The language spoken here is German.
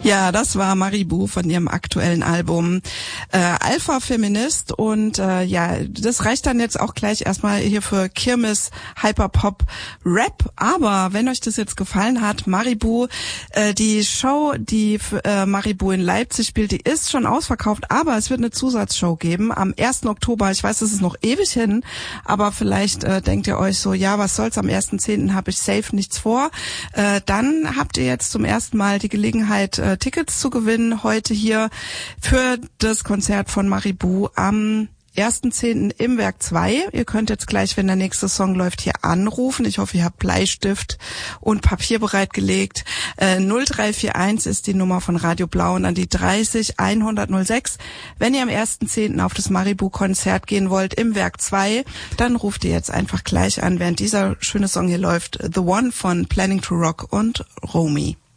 Ja, das war Maribou von ihrem aktuellen Album Alpha Feminist und das reicht dann jetzt auch gleich erstmal hier für Kirmes Hyperpop Rap, aber wenn euch das jetzt gefallen hat, Maribou, die Show, die Maribou in Leipzig spielt, die ist schon ausverkauft, aber es wird eine Zusatzshow geben am 1. Oktober, ich weiß, es ist noch ewig hin, aber vielleicht denkt ihr euch so, ja, was soll's, am 1.10. habe ich safe nichts vor, dann habt ihr jetzt zum ersten Mal die Gelegenheit, Tickets zu gewinnen, heute hier für das Konzert von Maribou am 1.10. im Werk 2. Ihr könnt jetzt gleich, wenn der nächste Song läuft, hier anrufen. Ich hoffe, ihr habt Bleistift und Papier bereitgelegt. 0341 ist die Nummer von Radio Blau und an die 30 100 06. Wenn ihr am 1.10. auf das Maribou-Konzert gehen wollt im Werk 2, dann ruft ihr jetzt einfach gleich an, während dieser schöne Song hier läuft. The One von Planning to Rock und Romy.